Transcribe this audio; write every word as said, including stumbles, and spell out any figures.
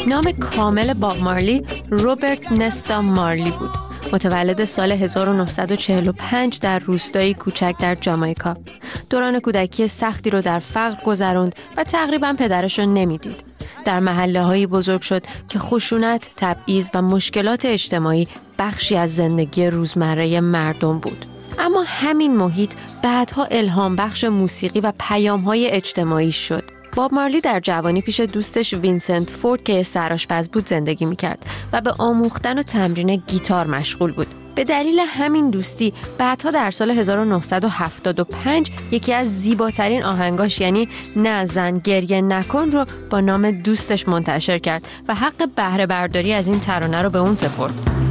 نام کامل باب مارلی روبرت نستا مارلی بود. متولد سال هزار و نهصد و چهل و پنج در روستایی کوچک در جامائیکا. دوران کودکی سختی رو در فقر گذروند و تقریباً پدرش رو نمیدید. در محله‌هایی بزرگ شد که خشونت، تبعیض و مشکلات اجتماعی بخشی از زندگی روزمره مردم بود. اما همین محیط بعدها الهام بخش موسیقی و پیام‌های اجتماعی شد. باب مارلی در جوانی پیش دوستش وینسنت فورد که سرآشپز بود زندگی می‌کرد و به آموختن و تمرین گیتار مشغول بود. به دلیل همین دوستی بعدها در سال هزار و نهصد و هفتاد و پنج یکی از زیباترین آهنگاش یعنی نه زن گریه نکن رو با نام دوستش منتشر کرد و حق بهره برداری از این ترانه رو به اون سپرد.